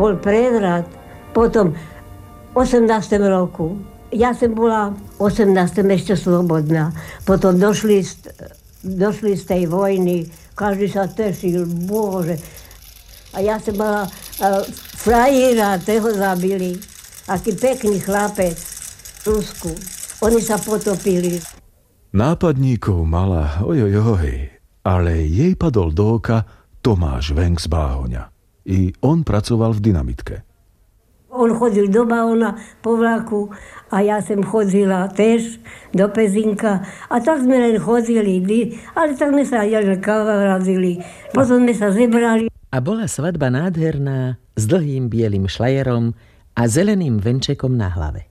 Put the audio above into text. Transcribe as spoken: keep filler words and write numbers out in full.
bol prevrat. Potom v osemnástom roku. Ja som bola v osemnástom ešte slobodná. Potom došli, došli z tej vojny. Každý sa tešil, bože. A ja som mala uh, frajera, toho zabili. Aký pekný chlapec v Rusku. Oni sa potopili. Nápadníkov mala ojojoj, ale jej padol do oka Tomáš Venk z Báhoňa. I on pracoval v dynamitke. On chodil do Báhona po vlaku a ja som chodila tiež do Pezinka. A tak sme len chodili, ale tak sme sa aj kamarazili. Potom sme sa zebrali. A bola svadba nádherná s dlhým bielým šlajerom a zeleným venčekom na hlave.